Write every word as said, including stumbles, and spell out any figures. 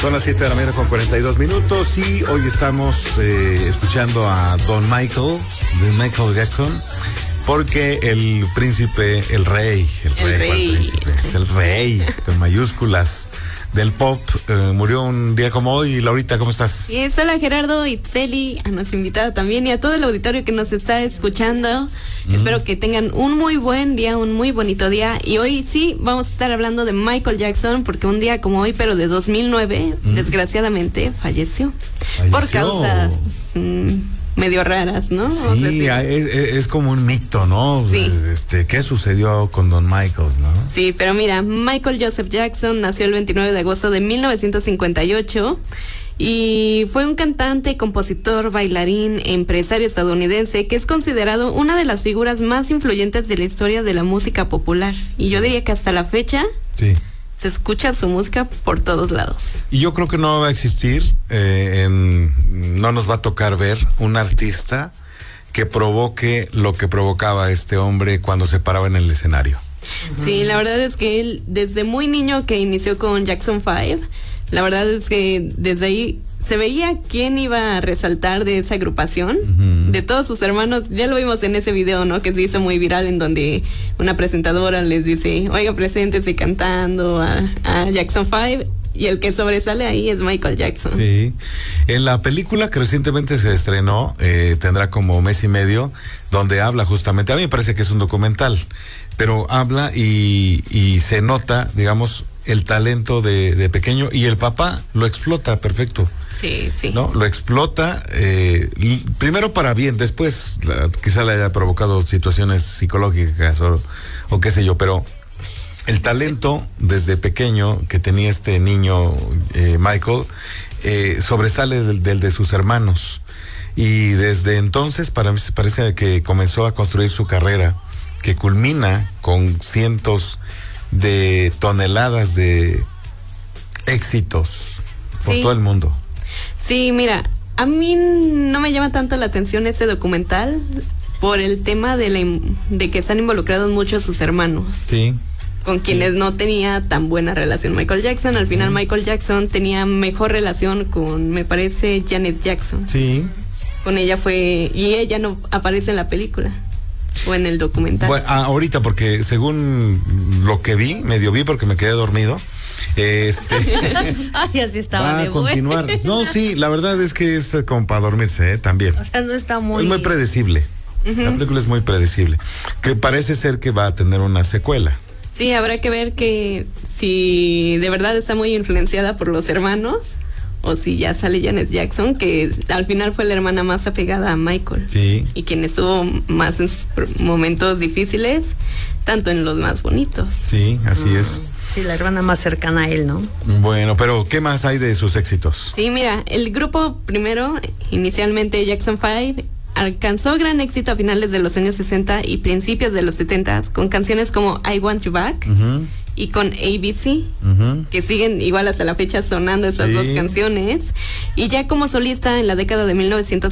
Son las siete de la mañana con cuarenta y dos minutos y hoy estamos eh, escuchando a Don Michael, de Michael Jackson, porque el príncipe, el rey, el, el rey, rey. El príncipe, es el rey, con mayúsculas, del pop, eh, murió un día como hoy. Laurita, ¿cómo estás? Bien, hola Gerardo, Itzeli, a nuestra invitada también y a todo el auditorio que nos está escuchando. Mm. Espero que tengan un muy buen día, un muy bonito día. Y hoy sí vamos a estar hablando de Michael Jackson, porque un día como hoy, pero de dos mil nueve, mm. desgraciadamente falleció. ¿Falleció? Por causas mmm, medio raras, ¿no? Sí, o sea, sí. Es, es como un mito, ¿no? Sí. Este, ¿qué sucedió con Don Michael, no? Sí, pero mira, Michael Joseph Jackson nació el veintinueve de agosto de mil novecientos cincuenta y ocho y fue un cantante, compositor, bailarín, empresario estadounidense que es considerado una de las figuras más influyentes de la historia de la música popular. Y yo diría que hasta la fecha... Sí. Se escucha su música por todos lados. Y yo creo que no va a existir, eh, en, no nos va a tocar ver un artista que provoque lo que provocaba este hombre cuando se paraba en el escenario. Sí, la verdad es que él, desde muy niño que inició con Jackson five, la verdad es que desde ahí se veía quién iba a resaltar de esa agrupación, uh-huh. de todos sus hermanos. Ya lo vimos en ese video, ¿no? Que se hizo muy viral, en donde una presentadora les dice, oiga, preséntese cantando a, a Jackson five, y el que sobresale ahí es Michael Jackson. Sí, en la película que recientemente se estrenó, eh, tendrá como mes y medio, donde habla justamente, a mí me parece que es un documental, pero habla y, y se nota, digamos, el talento de, de pequeño, y el papá lo explota perfecto. Sí, sí. ¿No? Lo explota, eh, primero para bien, después la, quizá le haya provocado situaciones psicológicas o, o qué sé yo, pero el talento desde pequeño que tenía este niño, eh, Michael, eh, sobresale del, del de sus hermanos. Y desde entonces para mí parece que comenzó a construir su carrera, que culmina con cientos de toneladas de éxitos por sí. todo el mundo. Sí, mira, a mí no me llama tanto la atención este documental por el tema de, la, de que están involucrados muchos sus hermanos. Sí. Con quienes sí. no tenía tan buena relación Michael Jackson. Al final uh-huh. Michael Jackson tenía mejor relación con, me parece, Janet Jackson. Sí. Con ella fue, y ella no aparece en la película o en el documental. Bueno, ah, ahorita, porque según lo que vi, medio vi porque me quedé dormido. Este Ay, así estaba va de a continuar. Bueno. No, sí, la verdad es que es como para dormirse, ¿eh? También. O sea, no está muy... Es muy predecible. Uh-huh. La película es muy predecible. Que parece ser que va a tener una secuela. Sí, habrá que ver que si de verdad está muy influenciada por los hermanos o si ya sale Janet Jackson, que al final fue la hermana más apegada a Michael. Sí. Y quien estuvo más en sus momentos difíciles, tanto en los más bonitos. Sí, así uh-huh. es. Sí, la hermana más cercana a él, ¿no? Bueno, pero ¿qué más hay de sus éxitos? Sí, mira, el grupo primero, inicialmente Jackson five, alcanzó gran éxito a finales de los años sesenta y principios de los setenta con canciones como I Want You Back uh-huh. y con A B C, uh-huh. que siguen igual hasta la fecha sonando estas sí. dos canciones. Y ya como solista en la década de mil novecientos